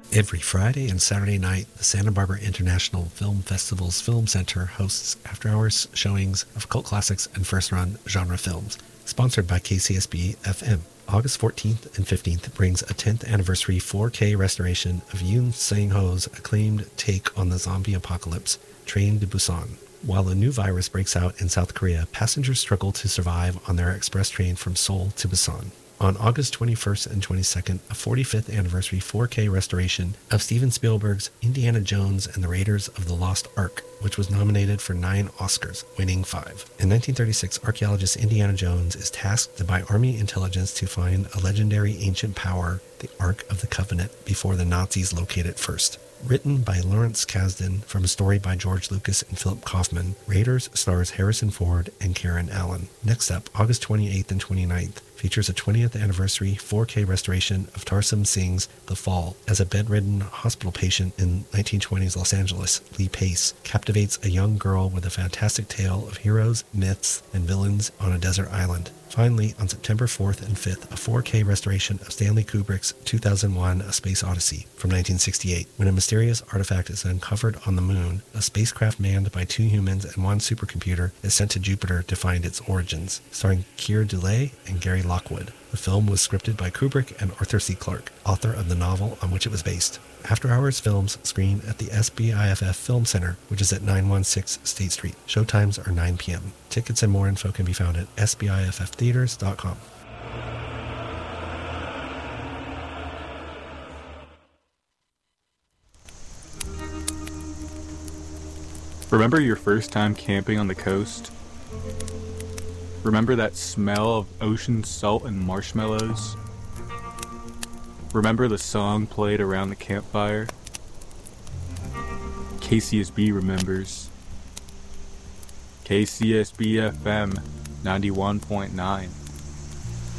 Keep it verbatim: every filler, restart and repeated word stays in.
Every Friday and Saturday night, the Santa Barbara International Film Festival's Film Center hosts after-hours showings of cult classics and first-run genre films, sponsored by K C S B F M. August fourteenth and fifteenth brings a tenth anniversary four K restoration of Yoon Sang-ho's acclaimed take on the zombie apocalypse, Train to Busan. While a new virus breaks out in South Korea, passengers struggle to survive on their express train from Seoul to Busan. On August twenty-first and twenty-second, a forty-fifth anniversary four K restoration of Steven Spielberg's Indiana Jones and the Raiders of the Lost Ark, which was nominated for nine Oscars, winning five. In nineteen thirty-six, archaeologist Indiana Jones is tasked by Army intelligence to find a legendary ancient power, the Ark of the Covenant, before the Nazis locate it first. Written by Lawrence Kasdan from a story by George Lucas and Philip Kaufman, Raiders stars Harrison Ford and Karen Allen. Next up, August twenty-eighth and twenty-ninth, features a twentieth anniversary four K restoration of Tarsem Singh's The Fall. As a bedridden hospital patient in nineteen twenties Los Angeles, Lee Pace captivates a young girl with a fantastic tale of heroes, myths, and villains on a desert island. Finally, on September fourth and fifth, a four K restoration of Stanley Kubrick's two thousand one A Space Odyssey from nineteen sixty-eight. When a mysterious artifact is uncovered on the moon, a spacecraft manned by two humans and one supercomputer is sent to Jupiter to find its origins. Starring Keir Dullea and Gary Lockwood. The film was scripted by Kubrick and Arthur C. Clarke, author of the novel on which it was based. After Hours films screen at the S B I F F Film Center, which is at nine one six State Street. Showtimes are nine p.m. Tickets and more info can be found at S B I F F theaters dot com. Remember your first time camping on the coast? Remember that smell of ocean salt and marshmallows? Remember the song played around the campfire? K C S B remembers. K C S B F M ninety-one point nine.